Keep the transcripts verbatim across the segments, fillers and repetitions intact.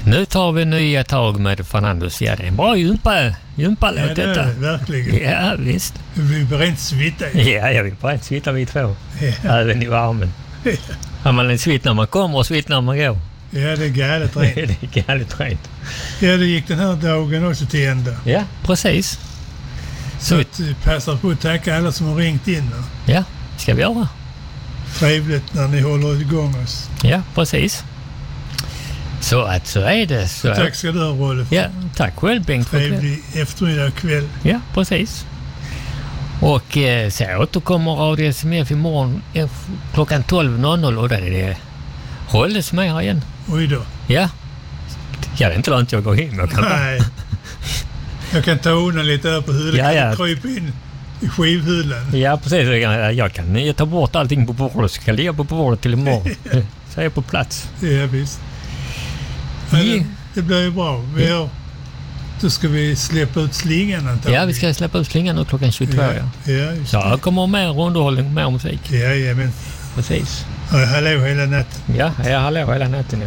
Nu tar vi nya tag med Fernandos. Ja, det är en bra gympa, gympa Ja, det är det, verkligen. Ja, visst. Vi blir inte svitta. Ja, jag vill bara inte svitta vi två. Ja. Även i varmen. Ja. Har man en svitt när man kommer och svitt när man går. Ja, det är galet rent. Det är galet rent. Ja, det gick den här dagen också till ända. Ja, precis. Så att passa på att tacka alla som har ringt in. Ja, ska vi göra. Trevligt när ni håller igång oss. Ja, precis. Så att så är det. Så Tack ska du ha, Rolf. Ja, tack själv, Bengt. Trevlig eftermiddag kväll. Ja, precis. Och eh, så återkommer Radio S M F imorgon eh, klockan tolv noll noll och där är det Rolles med här igen. Oj då. Ja. Ja, det är inte lönt jag går hem. Jag kan Nej. Jag kan ta undan lite där på huvudet. Ja, ja. Krypa in i skivhyllan. Ja, precis. Jag, jag kan jag ta bort allting på bordet så kan jag ligga på bordet till imorgon. Så är jag på plats. Ja, visst. Men det, det blir ju bra. Vi har, då ska vi släppa ut slingan antagligen. Ja, vi ska släppa ut slingan nu klockan tjugotvå. Ja, ja. Ja, just så jag kommer mer underhållning, mer musik. Ja, ja, men... Precis. Ja, hallå hela natten. Ja, ja, hallå hela natten, ja.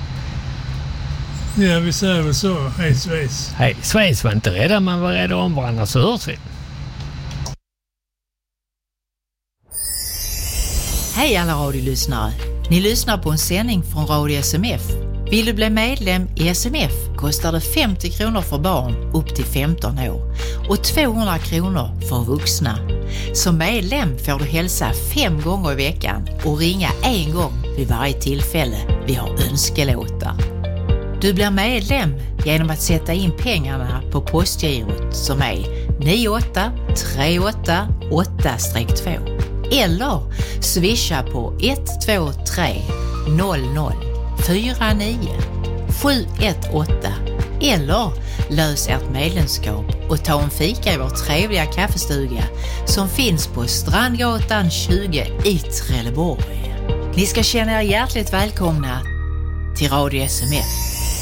Ja, vi säger väl så. Hej Schweiz. Hej Schweiz, var inte rädda, man var rädda om varandra, så hörs vi. Hej alla radiolyssnare. Ni lyssnar på en sändning från Radio S M F. Vill du bli medlem i S M F kostar det femtio kronor för barn upp till femton år och tvåhundra kronor för vuxna. Som medlem får du hälsa fem gånger i veckan och ringa en gång vid varje tillfälle vi har önskelåtar. Du blir medlem genom att sätta in pengarna på postgirot som är nio åtta tre åtta åtta två eller swisha på ett två tre noll noll fyra nio sju ett åtta eller lös ert medlemskap och ta en fika i vår trevliga kaffestuga som finns på Strandgatan tjugo i Trelleborg. Ni ska känna er hjärtligt välkomna till Radio S M F.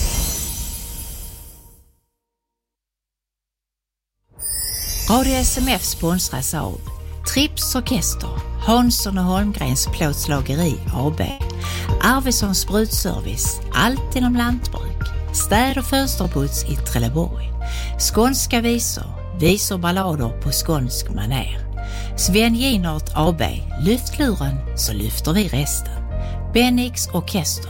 Radio S M F sponsras av Trips Orkester, Hansson och Holmgrens plåtslageri A B, Arvidssons sprutservice, allt inom lantbruk, städ- och fönsterputs i Trelleborg, skånska visor, visor ballader på skånsk maner, Sven Ginart A B, lyftluren så lyfter vi resten, Bennix Orkester,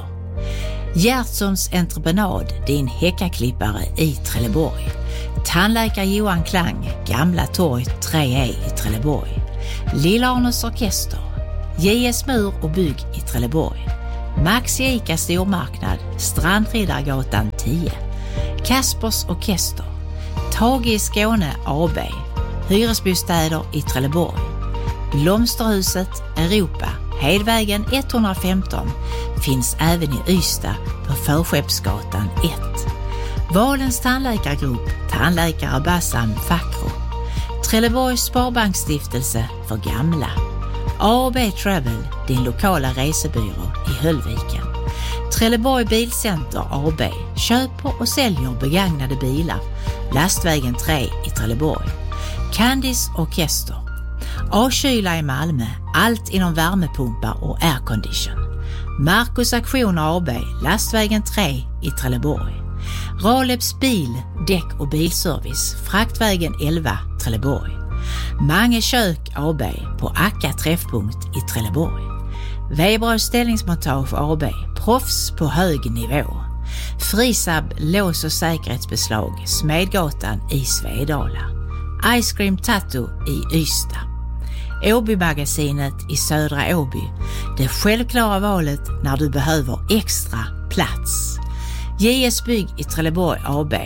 Gertsons entreprenad, din häckaklippare i Trelleborg, tandläkare Johan Klang, Gamla torg tre E i Trelleborg, Lilla Arnes Orkester, J S Mur och bygg i Trelleborg, Max Ica stormarknad, Strandriddargatan tio, Kaspers Orkester, Tage i Skåne A B, hyresbostäder i Trelleborg, Blomsterhuset Europa, Hedvägen etthundrafemton, finns även i Ystad på Förskeppsgatan ett. Valens tandläkargrupp, tandläkare Bassam Fakro, Trelleborgs Sparbanksstiftelse för gamla, A och B Travel, din lokala resebyrå i Höllviken, Trelleborg Bilcenter A B, köper och säljer begagnade bilar, Lastvägen tre i Trelleborg, Candice Orkester, A-kyla i Malmö, allt inom värmepumpar och aircondition, Marcus Aktioner A B, Lastvägen tre i Trelleborg, Raleps bil, däck och bilservice, Fraktvägen elva, Trelleborg. Mange kök A B på Akka träffpunkt i Trelleborg. Weberös ställningsmontage A B, proffs på hög nivå. Frisab lås och säkerhetsbeslag, Smedgatan i Svedala. Ice Cream Tattoo i Ystad. Åby-magasinet i Södra Åby, det självklara valet när du behöver extra plats. J S Bygg i Trelleborg A B.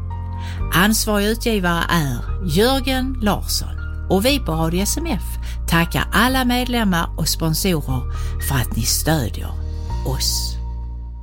Ansvarig utgivare är Jörgen Larsson och vi på Radio S M F tackar alla medlemmar och sponsorer för att ni stödjer oss.